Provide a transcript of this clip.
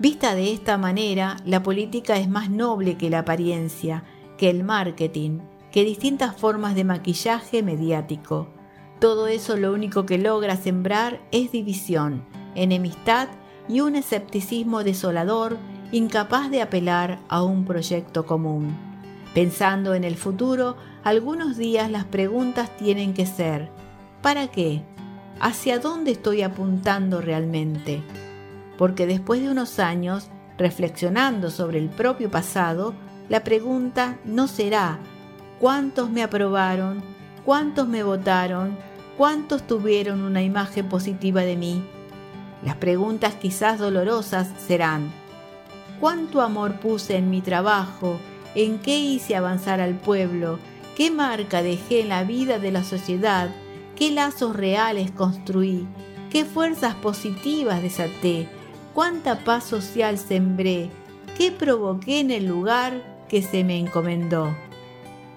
Vista de esta manera, la política es más noble que la apariencia, que el marketing, que distintas formas de maquillaje mediático. Todo eso lo único que logra sembrar es división, enemistad y un escepticismo desolador, incapaz de apelar a un proyecto común. Pensando en el futuro, algunos días las preguntas tienen que ser: ¿para qué? ¿Hacia dónde estoy apuntando realmente? Porque después de unos años, reflexionando sobre el propio pasado, la pregunta no será ¿cuántos me aprobaron? ¿Cuántos me votaron? ¿Cuántos tuvieron una imagen positiva de mí? Las preguntas quizás dolorosas serán: ¿cuánto amor puse en mi trabajo? ¿En qué hice avanzar al pueblo? ¿Qué marca dejé en la vida de la sociedad? ¿Qué lazos reales construí? ¿Qué fuerzas positivas desaté? ¿Cuánta paz social sembré? ¿Qué provoqué en el lugar que se me encomendó?